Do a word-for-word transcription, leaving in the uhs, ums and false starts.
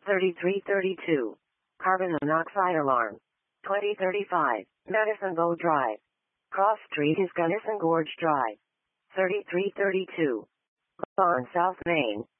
thirty-three thirty-two. Carbon monoxide alarm. twenty thirty-five. Medicine Bow Drive. Cross Street is Gunnison Gorge Drive. thirty-three thirty-two. On South Main.